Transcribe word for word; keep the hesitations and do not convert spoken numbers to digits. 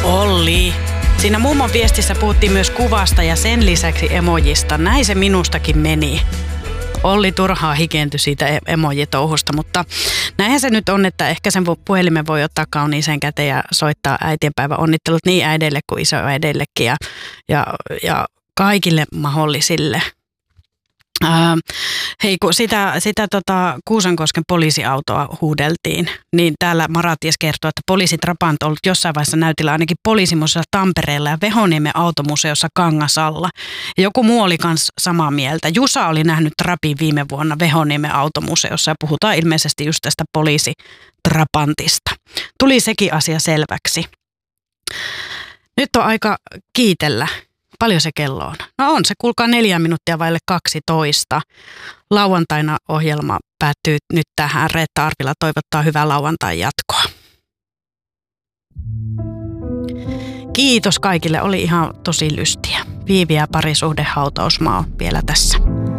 Olli. Siinä mummon viestissä puhuttiin myös kuvasta ja sen lisäksi emojista. Näin se minustakin meni. Olli turhaa hikentyi siitä emojitouhusta, mutta näinhän se nyt on, että ehkä sen puhelimen voi ottaa kauniiseen käteen ja soittaa äitienpäivän onnittelut niin äideille kuin isoäideillekin ja, ja, ja kaikille mahdollisille. Ää, hei, kun sitä, sitä tota Kuusankosken poliisiautoa huudeltiin, niin täällä Maraties kertoo, että poliisitrapant on ollut jossain vaiheessa näytillä ainakin poliisimuseossa Tampereella ja Vehoniemen automuseossa Kangasalla. Ja joku muu oli myös samaa mieltä. Jusa oli nähnyt trapin viime vuonna Vehoniemen automuseossa ja puhutaan ilmeisesti just tästä poliisitrapantista. Tuli sekin asia selväksi. Nyt on aika kiitellä. Paljon se kello on? No on se, kuulkaa neljä minuuttia vaille kaksitoista. Lauantaina ohjelma päättyy nyt tähän. Reetta Arvila toivottaa hyvää lauantain jatkoa. Kiitos kaikille, oli ihan tosi lystiä. Viivi ja parisuhdehautausmaa vielä tässä.